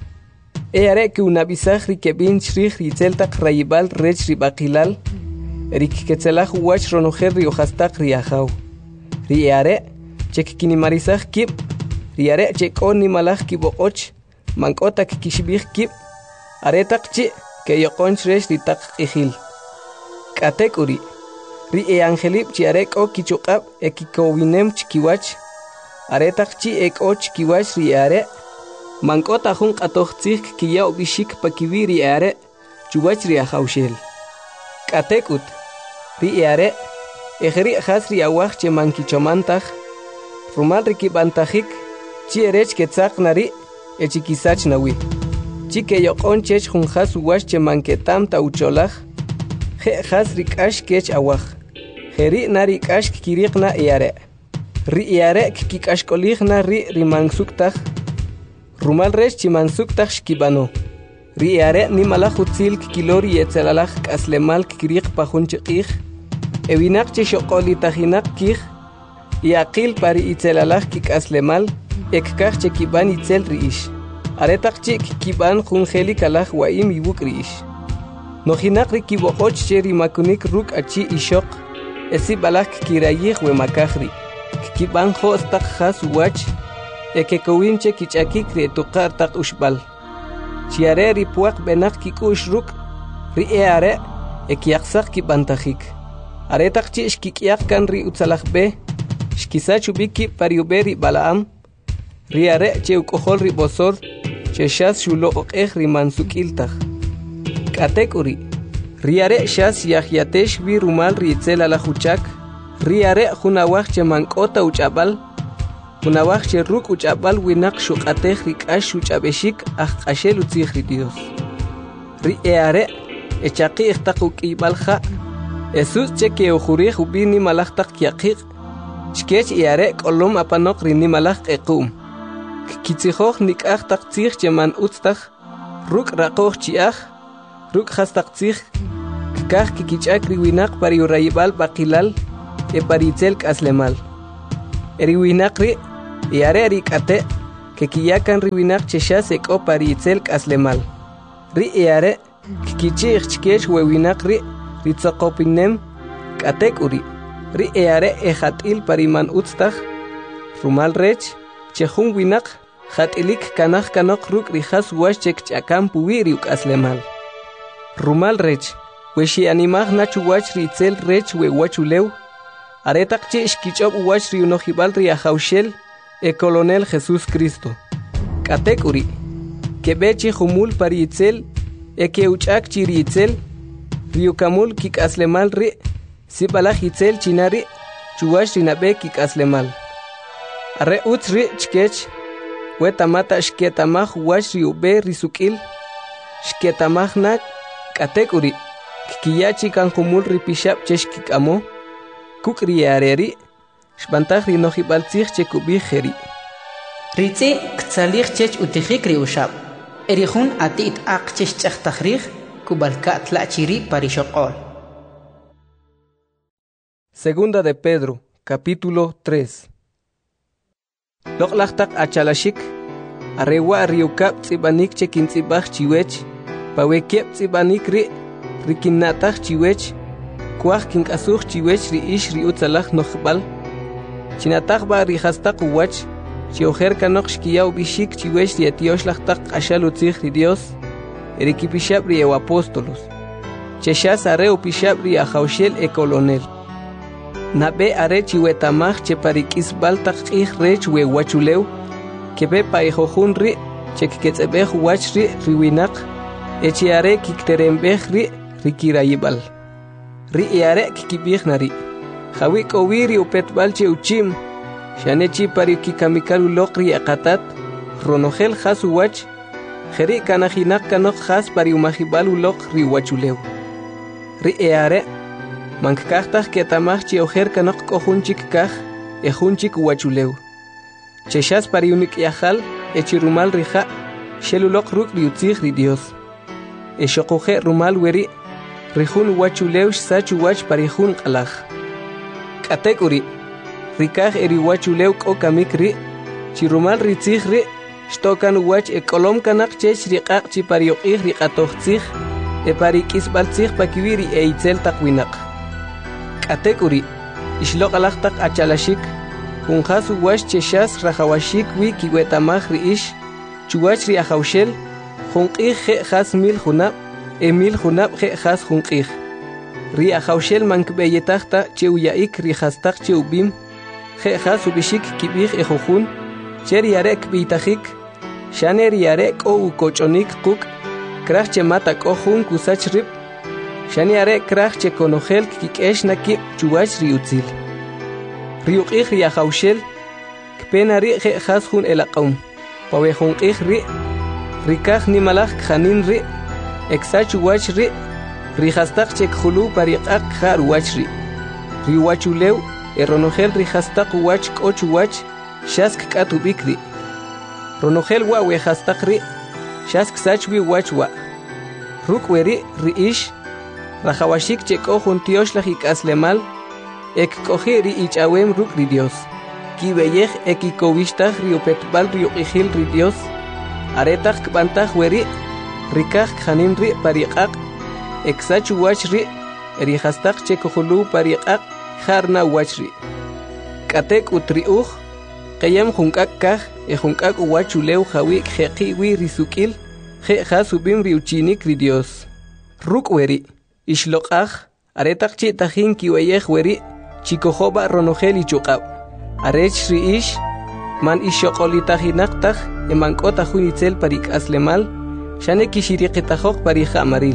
Are ke unabisag ri kebin shrich ri zeltak rayibal rech ri bakilal, rik ketzelach wach ronojer ri ohastak ri ahau. Ri are, chek kinimarizag kip, riare chek on ni malach kiboch, mankotak kishbih kip, aretak chi, ke yokonch resh ritak ihil. Katekuri, ri angelip chi arek o kichukab ekikowinem chikiwach, aretak chi ek o chikiwach riare, mankota jun katochzik kiyaw bishik pakiwi riare, chuwach riahaushel. Katekut, riare, ejeri has riawach che mankichomantag, rumal rikibantajik, chi erech ketzak nari, echikisach nawi. Chi ke yokon chech jun has uwash che manketam ta ucholach, je has rikash kech awach. Jeri nari kash kirik na iare. Ri iare kikash kolich na ri rimansuktaj. Rumal rech chimansuktaj shkibano. Ri iare ni malachutzil kilori yetzelalach kaslemal kirik pajun chikich. Ewinak che shokolitajinak kich. Iaqil pari itzelalach kikaslemal. Ekkach che kiban itzel riish. Aretak che kiban jungeli kalach waim ibuk riish. Nojinak rikibohoch che rimakunik ruk achi ishok. Esi balak kirayih we makahri. Kiban hostak has wach. Ekekowinche kichakik re tukar tak ushbal. Chiare ripuak benak kikush ruk. Ri eare ekiaksak kibantajik. Aretak che shkikiak kan ri utzalach be. Shkisachu biki pariuberi balaam. Riare che ukohol ribosor, che shas shulo okeh rimansukiltag. Katekuri, riare shas yahyatesh vi rumal rietzel ala huchak, riare hunawach che mankota uchabal, hunawach che ruk uchabal winak shukateh rikash uchabeshik ashel utzich Dios. Riare echaki ichtakuk ibalja, esus che ke ujurih ubini malachtak yakik, chkech iare kolom apanok rini malach ekum. Kitzihoch nikach tak tzich che man utztach, ruk rakoch chiach, ruk has tak tzich, kikaj kikichak riwinak pari urayibal bakilal e paritzel kaslemal. Riwinak ri yare rikate que kiyakan riwinak cheshas eko paritzel kaslemal. Ri yare kikichich chkech wewinak ri ritzakopinem katek uri. Ri yare ehatil pariman utstaj rumal rech chehun winak hatilik kanaj kanok ruk rijas washchek chakam puwiri kaslemal. Rumal rech weshi animaj nachu wach ritzel rech we wachulew aretak che ishkichop wach riunojibal riajaushel e colonel Jesús Cristo. Katek uri que bechi humul paritzel e que uchak chiritzel riukamul kik aslemal ri sibalaj itzel chinari chuwash rinabe kik aslemal. Arre utri chkech wetamata shketamaj wach riube risukil shketamaj nak katek uri kiyachi kan humul ripishap cheshkikamo kukri areri shbantaj rinojibal tzij chekubijeri. Ritzi ktzalij chech utijik riushab. Erihun atit ak chech chachtajrij kubalka tlachiri parishokol. Segunda de Pedro, capítulo 3. Loklachtak achalashik, arewa riukap tzibanik chekintzibaj chiwech, pawekiep tzibanik rikinnataj chiwech, kuaj kinkasuj chiwech riish riutzalaj nojbal, chinataj ba rihastak uwach, chiojer kanok shkiyaw bishik chiwech rietioslachtak ashalutzij Dios, erikipishab riew apóstolos, cheshas areu pishab riajaushel e colonel. Nabe are chiwetamaj cheparikis baltak ij rech we wachulew, kebe paijojun ri chekketzebej wach ri riwinak, echiare kikterembej ri rikirayibal. Ri iare kikibij nari, jawik owiri upetbal che uchim, shanechi parikikamikalu lokri akatat, ronogel jas uwach, jeri kanajinak kanok jas pariumajibalu lok riwachulew. Ri iare mankaktaj ketamaj chiojer kanok kohunchik kaj, ejunchik wachulew. Cheshas pariunik yajal, echirumal rija, shelulok ruk riutzij ri Dios. Eshokuje rumal weri, rijun wachulew sachu wach parijun qalaj. Katek uri, rikaj eri wachulew kokamik ri, chirumal ritzij ri, shtokan wach ekolom kanak chech riqaq chipariyoqij riqatojtzij, eparikisbaltzij pakiwiri eitzel takwinak. Katek uri, ishlok alajtak achalashik, kunjas uwash cheshas rajawashik wi kiwetamaj riish, chuwach riajaushel, junqij je jas mil junab, emil junab je jas junqij. Riajaushel mankbeyetajta cheuyaik rijastak cheubim, je jas ubishik kibij ejojun, cher yarek bitajik, shaner yarek o ukochonik kuk, kraj chemata kohun kusach rip, shaniare kraj chekonojel kikesh nakib chuwach riutzil. Riuqij riajaushel, kpenari je jas jun elaqaum, pawejunqij ri, rikaj nimalaj kjanin ri, eksach wach ri, rijastak chekhulu pariqaq jar wach ri. Riwachulew, eronogel rijastak wach koch wach, shask katubik ri. Ronogel wa wejastak ri, shask sachwi wach wa. Rukweri riish, rajawashik chekohun tioslajik aslemal, ek kohi ri ichawem ruk ri Dios. Kibeyej ekikowistaj riopetbal riuqijil ri Dios, aretaj kbantaj weri, rikaj kjanin ri pariqaq, eksachu wach ri, erijastak chekohulu pariqaq, jarna wach ri. Katek utriuj, qeyem junkak kaj, junkak wachulew jawik jeqi wi risukil, je jasubim riuchinik ri Dios. Ruk weri, ishloqaj, aretak chitajin kiweyej weri, chikojoba ronogel ichuqab. Arech riish, man ishoqolitajinaqtaj, emankota junitzel parik aslemal, shane kishiriqitajok parija amaril.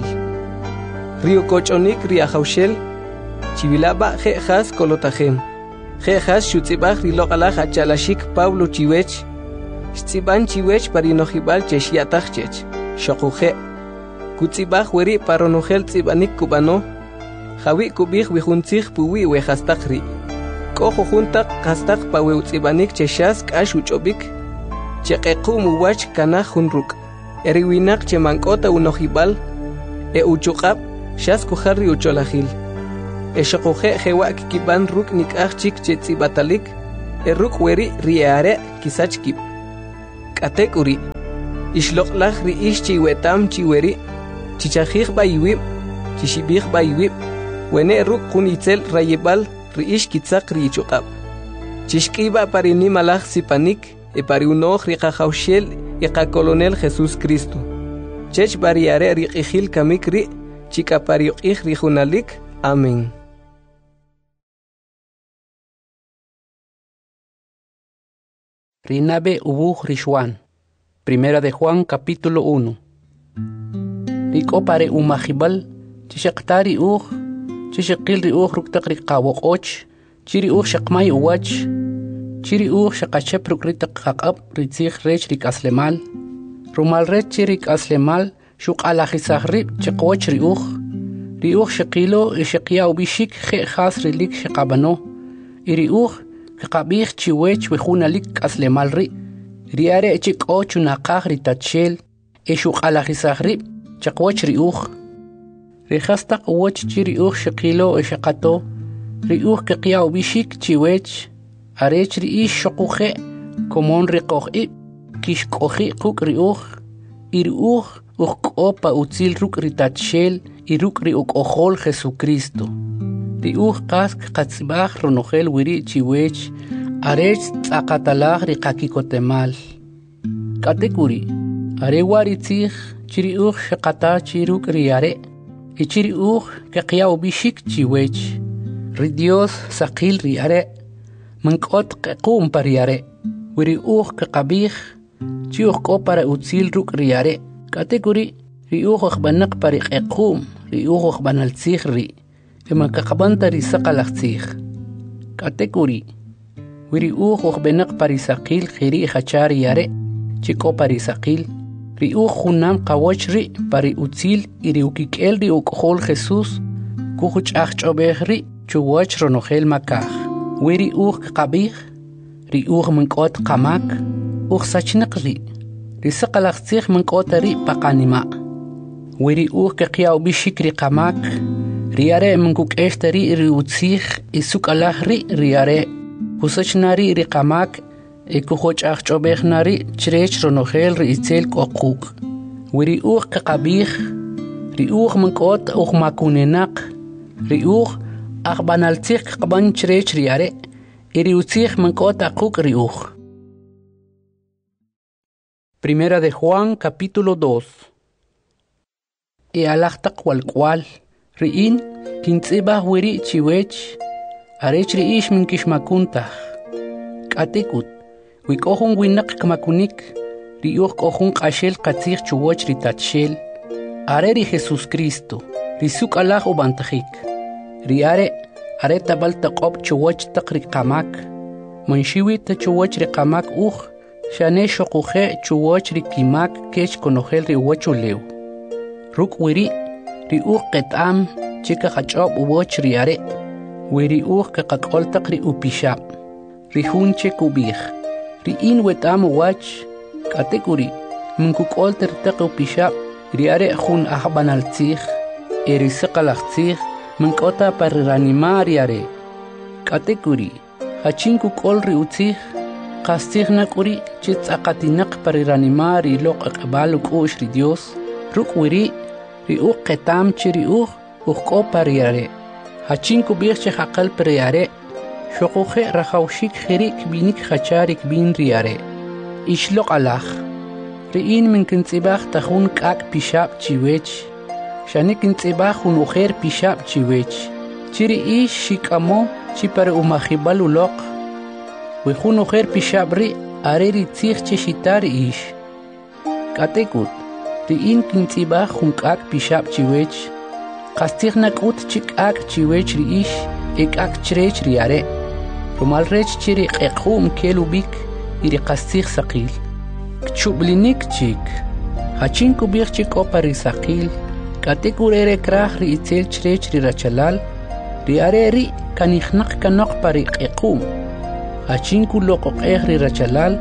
Rio kochonik riajaushel, chivilaba je jas kolotajem. Je jas shutzibaj riloqalaj achalashik Pablo chiwech, shtsiban chiwech parinojibal cheshiatajchech, shokuje. Kutzibaj weri paronogel tzibanik kubano, jawi kubij wijuntzij puwi wejastakri. Kojo juntak kastak paweutsibanik cheshas kash uchobik, cheqequ muwach kanaj junruk. Eriwinak chemankota unojibal, uchuqab, Shas kujarri ucholajil. Eshaquje jewak kiban ruk nikachik chetzibatalik. Erruk weri riare kisachkip. Katek uri. Ishloqlaj ri ishchi wetam chiweri. Chichajij bayiwib. Chishibij bayiwib. Wene ruk kun itzel rayebal ri ish kitzak ri ichuqab. Chishkiba parini malaj sipanik. E pari unoj ri qajawshel e colonel Jesús Cristo. Chech bariare ri qijil kamik ri. Chika pari ij ri junalik. Amén. Rinabe ubuj Rishwan. Primera de Juan, capítulo 1. Riko pare umajibal, chishaktari uj, chishakil ri uj ruktak ri qawoqoch, chiri uj shakmay uwach, chiri uj shakachep rukritak qaqab ritzig rech rik aslemal, rumal rech chirik aslemal, shuk alajisaj rib chiqwoch ri uj shakilo ishakya ubishik je khas rilik shakabano, iri uj Kabich chiwech wejunalik aslemal ri. Riare chik ochu nakaj ritachel. Eshuk alajisaj ri. Chakwoch ri uj. Rihastak uwoch chiri uj shakilo eshakato. Ri uj kekia ubishik chiwech. Arech ri ish shokuje. Komon rikoj ib. Kish koji kuk ri uj. Iri uj opa utzil ruk ritachel. Iruk ri ojol Jesucristo. Ri uj kask katzibaj ronojel wiri chiwech. Arech tzakatalaj ri kakikotemal. Katekuri. Are wari tzig. Chiri uj shakata chiruk ri are. Chiri uj kekia ubishik chiwech. Ri Dios sakil ri are. Mankot kekum pari are. Wiri uj kekabij. Chiuj ko para utzil ruk ri are. Katekuri. Ri uj banak pari kekum. Ri uj banal tzig ri. Ema kakabanta ri sakalaktzig. Katekuri. Wiri uj benak parisakil khiri khachari yare. Chiko parisakil. Ri uj junam kawoch ri pari utzil iri ukikel ri ukjol Jesús. Kujuch achobeh ri chuwach ronojel makaj. Wiri uj kabij. Ri uj mankot kamak. Uj sachnak ri. Ri sakalaktzig mankot ri pakanima. Wiri uj kekia ubishik ri kamak. Riare mengkuk esteri ri utzig isuk alah ri riare. Kusachnari ri kamak kuhoch achobechnari chrech ronogel ri itzel kokuk. Wiri uj kakabij. Ri uj menkot uj makunenak. Ri uj banaltzig kaban chrech riare. Iri utzig menkot akuk ri uj. Primera de Juan, capítulo 2. E alachtak walkwal. Riin, kintzibah wiri chiwech, arech riish min kishmakuntah. Katikut, wikohun winak kamakunik, riuh kohun kashel katzig chuwoch ritachel. Are ri Jesús Cristo, risuk alah ubantajik. Riare, are tabal taqob chuwoch takri kamak. Manshiwi ta chuwoch ri kamak shane shokuje chuwoch ri kimak kech konogel ri uwachulew. Ruk wiri, ri uj qetam chika qachob uwoch riare. Wiri uj kakaqoltaq ri upishab. Ri hunche kubij. Ri in wetam uwach. Katekuri. Minkukolter taq upishab. Riare jun ahbanaltzig. Eri siqalaqtzig. Minkota pariranimar riare. Katekuri. Hachin kukol ri utzig. Qastig nakuri chitzaqatinak pariranimar iloq aqbal ukush ri Dios. Ruk wiri. Ri uj qetam chiri uj ko pariare. Hachin kubij che haqal pariare. Shokuje rajawshik jirik binik hacharik bin riare. Ishloq alaj. Riin min kintzibaj tajun kak pishab chiwech. Shanik kintzibaj un ujer pishab chiwech. Chiri ish shikamo chipare umajibal uloq. Wejun ujer pishab ri are ri tzig che shitar ish. Katekut. Riin kintzibaj jun kak pishab chiwech. Kastig nakut chik ak chiwech ri ish. Ek ak chrech riare. Rumal rech chiri qequm kelubik. Iri kastig sakil. Kchublinik chik. Hachin kubik chik opari sakil. Katek urere krach ri itzel chrech ri rachalal. Riare ri kanikhnak kanok pari qequm. Hachin kulok ri rachalal.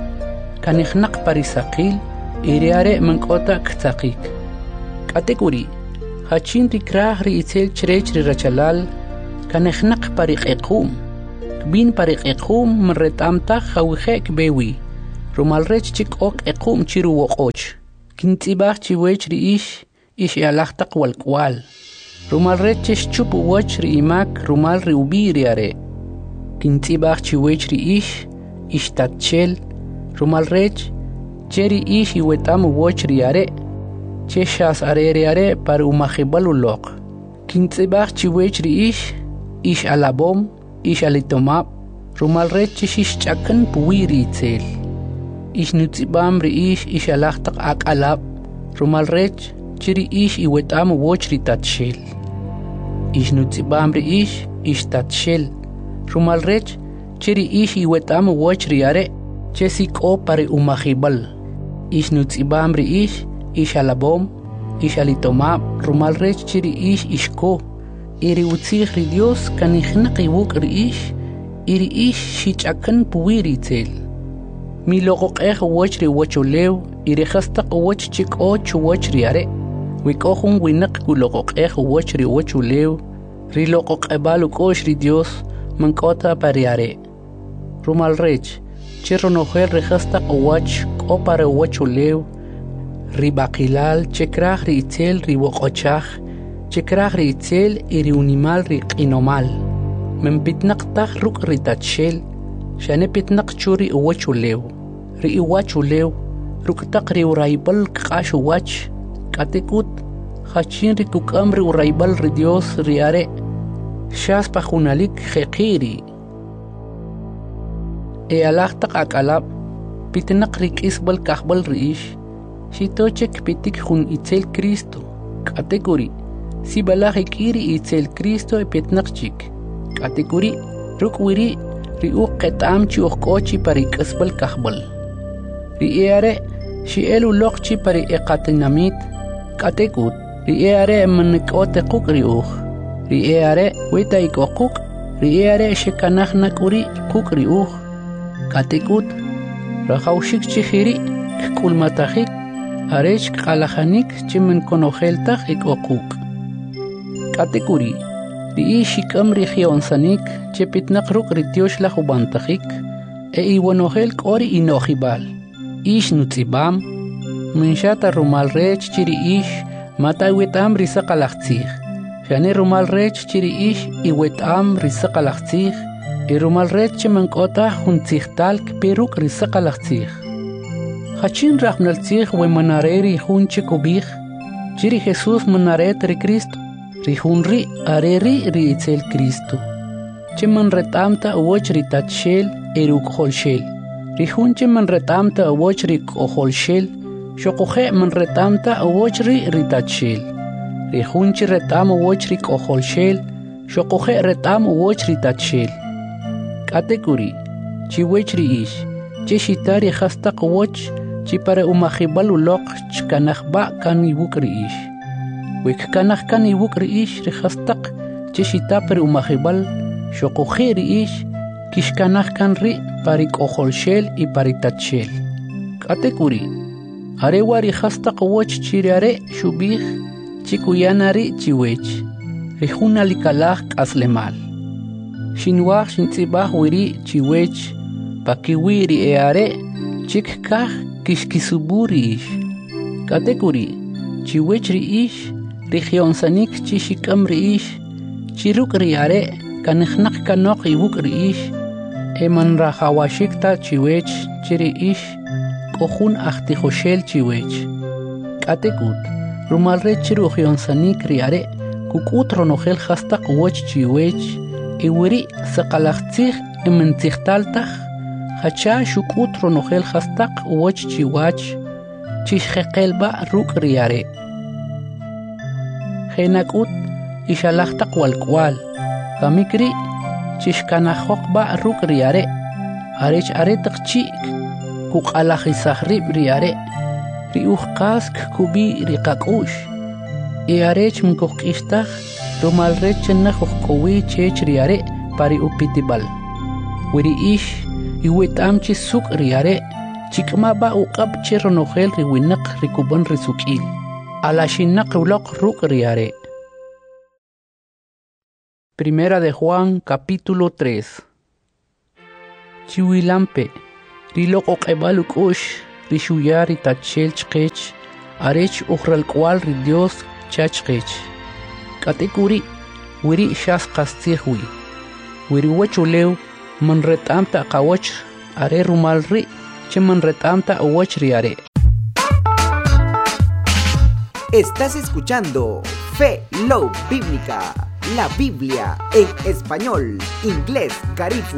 Kanikhnak pari sakil. Iriare mankota ktsakik. Katekuri. hachin rikrah ri itel chrech ri rachalal kanekhnaq pariqequm bin pariqequm mretamta khawkhek bewi rumal rech chik ok equm chiru woqoch kintibach chiwech ri ish yalahtaq walkwal rumal rech chup woch ri imak rumal ri ubiri are kintibach chiwech ri ish tatchel rumal rech cheri ish iwetam woch ri are cheshas are par umahibaluloq kintibach chiwech ri ish alabom ish alitomab rumal rech chish chakan puwiri itsel ish nutzibam ri ish alahtaq akalab rumal rech chiri ish iwetam woch ri tatshel ish nutzibam ri ish tatshel rumal rech chiri ish iwetam woch ri are chesiko par umahibal ish nutzibam ri ish alabom ish alitomab rumal rech chiri ishko iri utzig ri Dios kanihnaqi wuk ri iri shichakan puwiri itsel mi loqoq woch ri wochulew iri khastaq woch chik och woch ri are wikohun winaq kuloqoq woch ri wochulew ri loqoq ebalu kosh ri Dios mankota pariare rumal rech chironojel ri khastaq woch kopare wochulew ri baqilal chekrah ri itsel ri woqochaj chekrah ri itsel iri unimal ri qinomal men pitnaq taq ruk ri tatshel shane pitnaq churi wochulew ri iwachulew ruktaq ri uraybal qash wach katekut khachin ri kukam ri uraybal ri Dios ri are shas pa khunalik khaqiri e alahtaq akalab pitnaq ri kisbal kahbal ri shitochek pitik khun itsel Cristo katekuri si balaj ikiri itsel Cristo e pitnaqchik katekuri rukwiri ri uqetam chi uqochi pari kisbal kahbal ri are shi elu loqchi pari eqatinamit katekut ri are manqote quk ri ri are weta ikoquk ri are shekanahna kuri quk ri katekut rahawshik chihiri kulmatahik arech qalahanik chimen konojeltaj ikoquk katekuri ri shikam ri khionsanik chepitnaq ruk ri tiosh la hubantajik e iwonojel qori inojibal ish nutzibam minshata rumal rech chiri mata iwetam ri saqalaqtzig shane rumal rech chiri iwetam ri saqalaqtzig e rumal rech chimankota juntzigtal peruk ri saqalaqtzig hachin rahmnaltzig we manareri junchi kubig chiri Jesus manaret ri Cristo ri junri areri ri itzel Cristo chiman retamta woch ri tatshel eruk holshel ri junchi man retamta woch ri holshel shoqoje man retamta woch ri tatshel ri junchi retam woch ri holshel shoqoje retam woch ri tatshel katekuri chi wech ri chishitari khastaq woch chi para umahibal uloq chkanahba kan ibuk ri wek kanah kan ibuk ri ri khastaq chishita per umahibal shoqoje ri kishkanah kan ri pari koholshel y pari tatshel katekuri are wari khastaq woch chirare shubih chikuyanari chiwech rijuna likalaj aslemal shinwaj shintzibaj wiri chiwech pakiwiri are chikkaj kishkisuburi katekuri chiwech ri regionsanik chishikam ri chiruk ri are kanijnaq kanoq ibuk ri eman rajawashikta chiwech chiri kojun ajtijoshel chiwech katekut rumal re chiru regionsanik ri are kukut ronojel hastaq woch chiwech iwiri saqalaqtzig imentzigtaltaj hacha shukut ronojel hastaq woch chiwach chishjeqelba ruk ri are jenakut ishalaqtaq walkwal kamikri chishkanajoqba ruk ri are arech are taqchi kuqalajisajrib ri are ri ujqask kubi ri qak'ush y arech mkojk'ishtaj rumal rech najuqkowi chech ri are pari upitibal wiri iwet'amchi suk ri are chik'maba uq'ab che ronojel ri winaq ri kuban ri suk'il Alashinnaqiwloq ruk'riare. Primera de Juan capítulo 3. Chiwilampe, riloqo qebaluk ush, rishuyari tachel chqech, arech ukhral kwal ri Dios chachqech. Katekuri, wiri shas qastihwi. Wiri wachulew, man retamta qawach, are rumalri, che man retamta awach riare. Estás escuchando Fe Love Bíblica, la Biblia en español, inglés, Carifu.